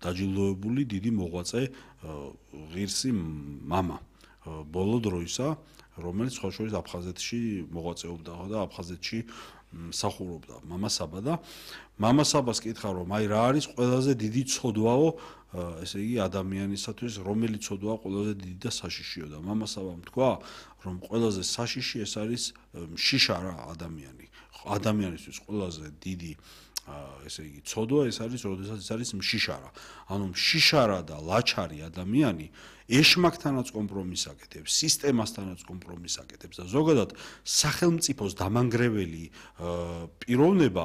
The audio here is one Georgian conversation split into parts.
დაჯილდოებული დიდი მოღვაწე ღირსი მამა ბოლო დროისა, რომელიც სხვა შორის აფხაზეთში მოღვაწეობდა და აფხაზეთში მსახურობდა მამა საბა და მამა საბას კითხა რომ აი რა არის ყველაზე დიდი ცოდვაო ესე იგი ადამიანისათვის რომელიც ცოდვაა ყველაზე დიდი და საშიშიო და მამა საბამ თქვა რომ ყველაზე საშიში ეს არის შიშა რა ადამიანისთვის ყველაზე დიდი ესე იგი ცოდვა ეს არის როდესაც ეს არის მშიშარა ანუ მშიშარა და ლაჩარი ადამიანი ეშმაკთანაც კომპრომისს აკეთებს სისტემასთანაც კომპრომისს აკეთებს და ზოგადად სახელმწიფოს დამანგრეველი პიროვნება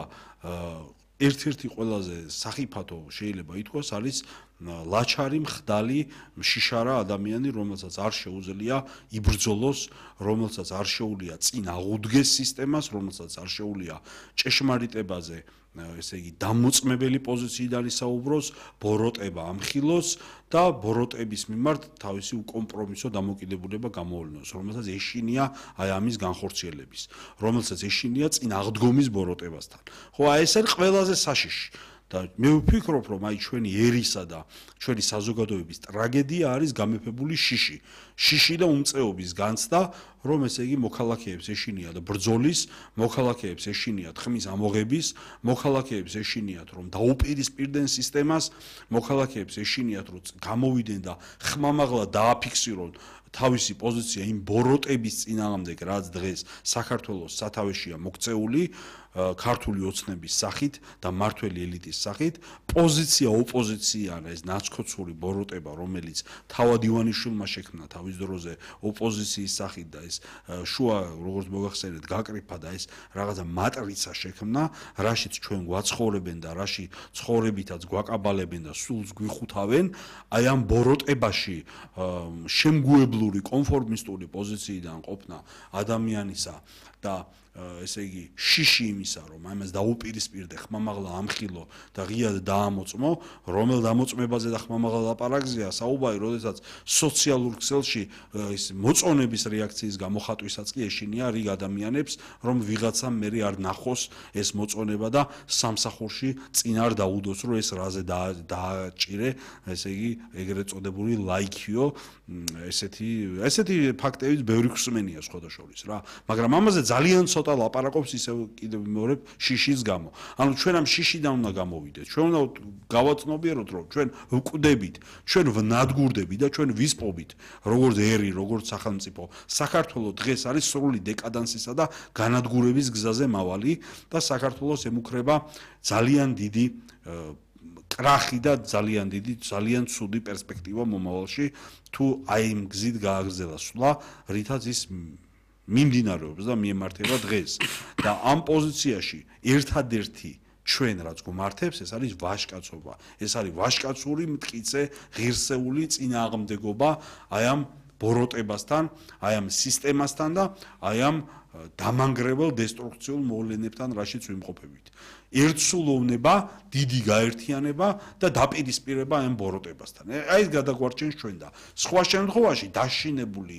ერთ-ერთი ყველაზე სახიფათო შეიძლება ითქვას არის ლაჩარი მხდალი მშიშარა ადამიანი რომელსაც არ შეუძლია იბრძოლოს რომელსაც არ შეუძლია წინ აღუდგეს სისტემას რომელსაც არ შეუძლია ჭეშმარიტებაზე ესე იგი დამოწმებელი პოზიციიდან ისაუბროს ბოროტება ამხილოს და ბოროტების მიმართ თავისი უკომპრომისო დამოკიდებულება გამოვლინოს რომელსაც ეშინია აი ამის განხორციელების რომელსაც ეშინია წინ აღდგომის ბოროტებასთან ხო აი ეს არის ყველაზე საშიში და მე ვფიქრობ რომ აი ჩვენი ერისა და ჩვენი საზოგადოების ტრაგედია არის გამეფებული შიში და უმწეობის განცდა რომ ესე იგი მოქალაქეებს ეშინიათ ბრძოლის მოქალაქეებს ეშინიათ ხმის ამოღების მოქალაქეებს ეშინიათ რომ დაუპირისპირდნენ სისტემას მოქალაქეებს ეშინიათ რომ გამოვიდნენ და ხმამაღლა დააფიქსირონ თავისი პოზიცია იმ ბოროტების წინააღმდეგ რაც დღეს საქართველოს სათავეშია მოქცეული ქართული ოცნების სახით და მართველი ელიტის სახით პოზიცია ოპოზიცია ეს ნაცქოცური ბოროტება რომელიც თავად ივანიშვილმა შექმნა თავის დროზე ოპოზიციის სახით და ეს შუა როგორც მოგახსენეთ გაკრიფა და ეს რაღაცა მატრიცა შექმნა რაშიც ჩვენ გვაცხოვრებენ და რაში ცხოვრებითაც გვაკაბალებენ და სულს გვიხუთავენ აი ამ ბოროტებაში შემგუებლური კონფორმისტული პოზიციიდან ყოფნა ადამიანისა და ესე იგი შიში იმისა რომ ამას დაუპირისპირდე ხმამაღლა ამხილო და ღიად დაამოწმო რომელ დამოწმებაზე და ხმამაღლა ლაპარაკზეა საუბარი როდესაც სოციალურ ქსელში ის მოწონების რეაქციის გამოხატვისაც კი ეშინია რიგ ადამიანებს რომ ვიღაცამ მე არ ნახოს ეს მოწონება და სამსახურში წინ არ დაუდოს რომ ეს რაზე დააჭირე ესე იგი ეგრეთ წოდებული ლაიქიო ესეთი ფაქტებიც ბევრი ხსმენია სხვადასხვა რა მაგრამ ამაზე ძალიან ცოტა ლაპარაკობს ისე კიდევ მეორებ შიშის გამო. ანუ ჩვენ ამ შიშიდან უნდა გამოვიდეთ. ჩვენ უნდა გავაცნობიეროთ რომ ჩვენ ვკვდებით, ჩვენ ვნადგურდებით და ჩვენ ვისპობით, როგორც ერი, როგორც სახელმწიფო. საქართველოს დღეს არის სრული დეკადანსისა და განადგურების გზაზე მავალი და საქართველოს ემუქრება ძალიან დიდი კრახი და ძალიან ცუდი პერსპექტივა მომავალში თუ აი იმ გზით გააგრძელა სვლა, რითაც ის მიმდინარეობს და მიემართება დღეს და ამ პოზიციაში ერთადერთი ჩვენ რაც გვმართებს ეს არის ვაჟკაცობა ეს არის ვაჟკაცური მტკიცე ღირსეული წინააღმდეგობა აი ამ ბოროტებასთან აი ამ სისტემასთან და აი ამ დამანგრეველ დესტრუქციულ მოვლენებთან რაშიც ვიმყოფებით ერთსულოვნება დიდი გაერთიანება და დაპირისპირება ამ ბოროტებასთან აი ეს გადაგვარჩენს ჩვენ და სხვა შემთხვევაში დაშინებული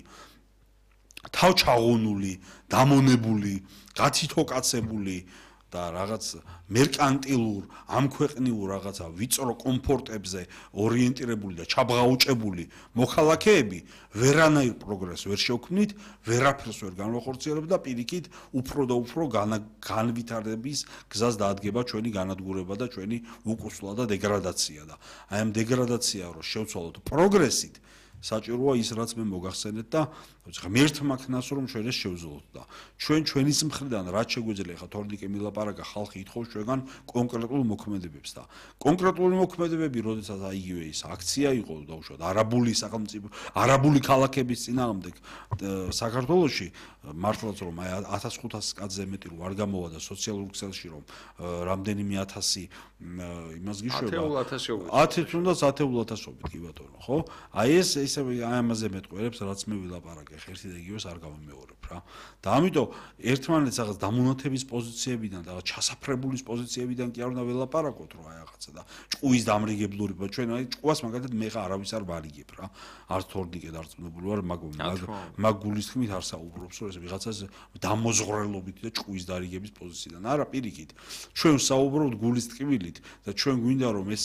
თავჩაღონული, დამონებული, გაცითოკაცებული და რაღაც მერკანტილურ, ამქვეყნიურ რაღაცა ვიწრო კომფორტებზე ორიენტირებული და ჩაბღაუჭებული მოქალაქეები ვერანაირ პროგრესს ვერ შევქმნით, ვერაფერს ვერ განვახორციელებთ და პირიქით უფრო და უფრო განვითარების გზას დაადგება ჩვენი განადგურება და ჩვენი უკუსვლა და დეგრადაცია და აი ამ დეგრადაცია რო შევცვალოთ პროგრესით საჭიროა ის რაც მე მოგახსენეთ და ღმერთმა ქნას რომ ჩვენ ეს შევძლოთ და ჩვენის მხრიდან რაც შეგვიძლია ხა თორნიკე მილაპარაკა ხალხი ითხოვს ჩვენგან კონკრეტულ მოქმედებებს და კონკრეტული მოქმედებები როდესაც აი იგივე ის აქცია იყო დაუშვათ არაბული სახელმწიფო არაბული ქალაქების წინააღმდეგ საქართველოში მართლაც რომ აი 1500 კაცზე მეტი რომ არ გამოვა და სოციალურ ქსელში რომ რამდენიმე ათასი იმას გიშვება 10 თუნდაც 10,000-ობით კი ბატონო ხო აი ეს ისე აი ამაზე მეტყველებს რაც მე ვილაპარაკე ერთი და იგივეს არ გამომეორებ რა და ამიტომ ერთმანეთს რაღაც დამონათების პოზიციებიდან და ჩასაფრებულის პოზიციებიდან კი არ უნდა ველაპარაკოთ რა აი რაღაცა და ჭკუის დამრიგებლურება ჩვენ აი ჭკუას მაგალითად მე ხა არავის არ ვარიგებ რა არც თორნიკე დარწმუნებული ვარ მაგ გულის თქმით არ საუბრობს რომ ეს ვიღაცას დამოზღრელობით და ჭკუის დარიგების პოზიციიდან არა პირიქით ჩვენ საუბრობთ გულის თქმილით და ჩვენ გვინდა რომ ეს